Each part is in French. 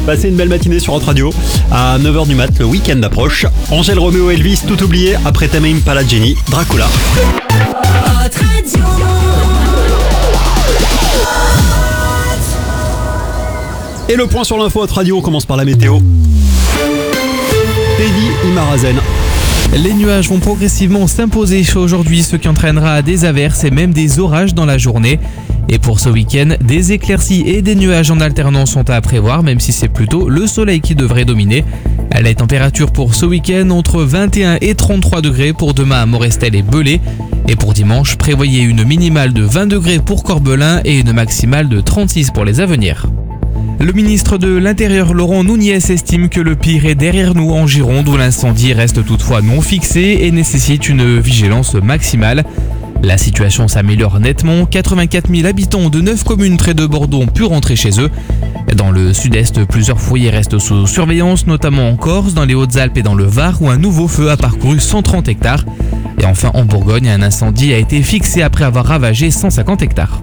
Passez une belle matinée sur Hot Radio. À 9h du mat, le week-end approche. Angèle, Roméo, Elvis, tout oublié. Après Tame Impala, Jenny, Dracula. Hot Radio. Et le point sur l'info Hot Radio, on commence par la météo. Teddy Imarazen. Les nuages vont progressivement s'imposer aujourd'hui, ce qui entraînera des averses et même des orages dans la journée. Et pour ce week-end, des éclaircies et des nuages en alternance sont à prévoir, même si c'est plutôt le soleil qui devrait dominer. Les températures pour ce week-end entre 21 et 33 degrés pour demain à Morestel et Belay. Et pour dimanche, prévoyez une minimale de 20 degrés pour Corbelin et une maximale de 36 pour les Avenirs. Le ministre de l'Intérieur Laurent Nunez estime que le pire est derrière nous en Gironde, où l'incendie reste toutefois non fixé et nécessite une vigilance maximale. La situation s'améliore nettement, 84 000 habitants de 9 communes près de Bordeaux ont pu rentrer chez eux. Dans le sud-est, plusieurs foyers restent sous surveillance, notamment en Corse, dans les Hautes-Alpes et dans le Var, où un nouveau feu a parcouru 130 hectares. Et enfin en Bourgogne, un incendie a été fixé après avoir ravagé 150 hectares.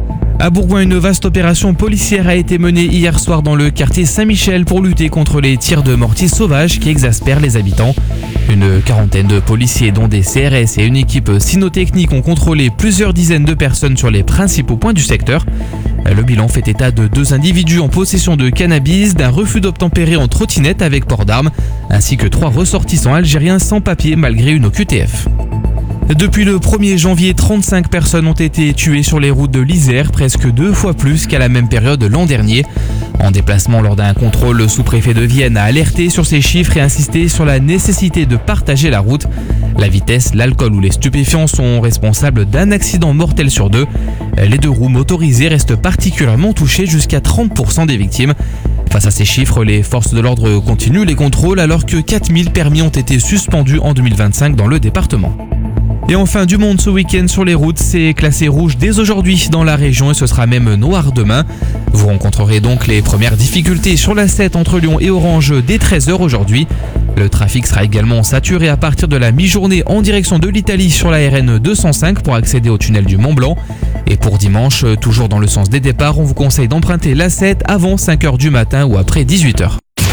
À Bourgoin, une vaste opération policière a été menée hier soir dans le quartier Saint-Michel pour lutter contre les tirs de mortier sauvages qui exaspèrent les habitants. Une quarantaine de policiers, dont des CRS et une équipe cynotechnique, ont contrôlé plusieurs dizaines de personnes sur les principaux points du secteur. Le bilan fait état de 2 individus en possession de cannabis, d'un refus d'obtempérer en trottinette avec port d'armes, ainsi que 3 ressortissants algériens sans papier malgré une OQTF. Depuis le 1er janvier, 35 personnes ont été tuées sur les routes de l'Isère, presque 2 fois plus qu'à la même période l'an dernier. En déplacement lors d'un contrôle, le sous-préfet de Vienne a alerté sur ces chiffres et insisté sur la nécessité de partager la route. La vitesse, l'alcool ou les stupéfiants sont responsables d'un accident mortel sur 2. Les 2 roues motorisées restent particulièrement touchées, jusqu'à 30% des victimes. Face à ces chiffres, les forces de l'ordre continuent les contrôles alors que 4000 permis ont été suspendus en 2025 dans le département. Et enfin, du monde ce week-end sur les routes, c'est classé rouge dès aujourd'hui dans la région et ce sera même noir demain. Vous rencontrerez donc les premières difficultés sur la 7 entre Lyon et Orange dès 13h aujourd'hui. Le trafic sera également saturé à partir de la mi-journée en direction de l'Italie sur la RN 205 pour accéder au tunnel du Mont-Blanc. Et pour dimanche, toujours dans le sens des départs, on vous conseille d'emprunter la 7 avant 5h du matin ou après 18h.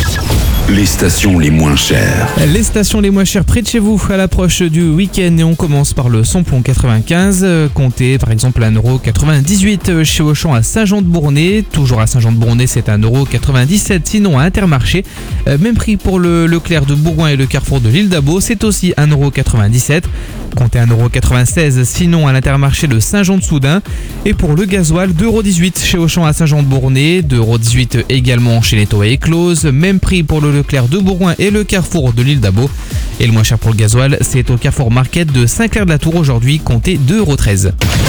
Les stations les moins chères. Les stations les moins chères près de chez vous à l'approche du week-end, et on commence par le samplon 95. Comptez par exemple 1,98€ chez Auchan à Saint-Jean-de-Bournay. Toujours à Saint-Jean-de-Bournay, c'est 1,97€, sinon à Intermarché. Même prix pour le Leclerc de Bourgoin et le Carrefour de l'Île d'Abo, c'est aussi 1,97€. Comptez 1,96€, sinon à l'Intermarché de Saint-Jean-de-Soudain. Et pour le gasoil, 2,18€ chez Auchan à Saint-Jean-de-Bournay, 2,18€ également chez Netto et Close. Même prix pour le Leclerc de Bourgoin et le Carrefour de l'Île d'Abo. Et le moins cher pour le gasoil, c'est au Carrefour Market de Saint-Clair-de-la-Tour aujourd'hui, comptez 2,13€.